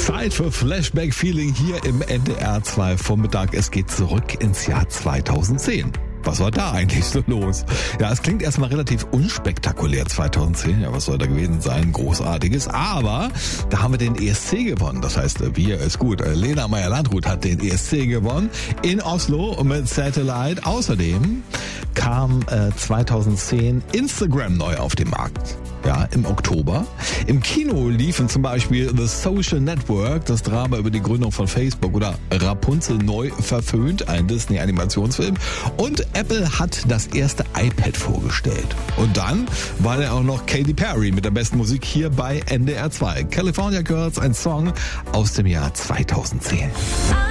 Zeit für Flashback-Feeling hier im NDR 2 Vormittag. Es geht zurück ins Jahr 2010. Was war da eigentlich so los? Ja, es klingt erstmal relativ unspektakulär 2010. Ja, was soll da gewesen sein? Großartiges. Aber da haben wir den ESC gewonnen. Das heißt, wir ist gut. Lena Meyer-Landrut hat den ESC gewonnen in Oslo mit Satellite. Außerdem kam 2010 Instagram neu auf den Markt. Ja, im Oktober. Im Kino liefen zum Beispiel The Social Network, das Drama über die Gründung von Facebook, oder Rapunzel neu verföhnt, ein Disney-Animationsfilm. Und Apple hat das erste iPad vorgestellt. Und dann war da auch noch Katy Perry mit der besten Musik hier bei NDR 2. California Girls, ein Song aus dem Jahr 2010.